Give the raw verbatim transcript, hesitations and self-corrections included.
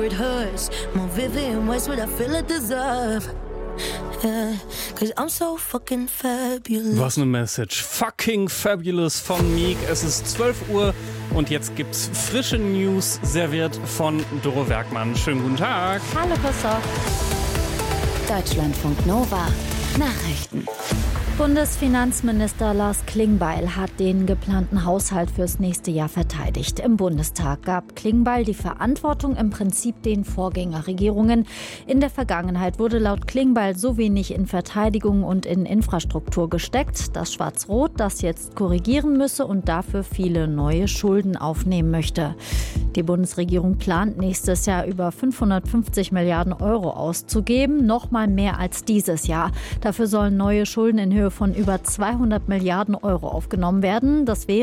It hurts more vivid in ways what I feel I deserve. Yeah, 'cause I'm so fucking fabulous. Was eine Message. Fucking fabulous von Meek. Es ist zwölf Uhr und jetzt gibt's frische News serviert von Doro Werkmann. Schönen guten Tag. Hallo Christoph. Deutschlandfunk Nova. Nachrichten. Bundesfinanzminister Lars Klingbeil hat den geplanten Haushalt fürs nächste Jahr verteidigt. Im Bundestag gab Klingbeil die Verantwortung im Prinzip den Vorgängerregierungen. In der Vergangenheit wurde laut Klingbeil so wenig in Verteidigung und in Infrastruktur gesteckt, dass Schwarz-Rot das jetzt korrigieren müsse und dafür viele neue Schulden aufnehmen möchte. Die Bundesregierung plant nächstes Jahr über fünfhundertfünfzig Milliarden Euro auszugeben, noch mal mehr als dieses Jahr. Dafür sollen neue Schulden in Höhe von über zweihundert Milliarden Euro aufgenommen werden. Das wäre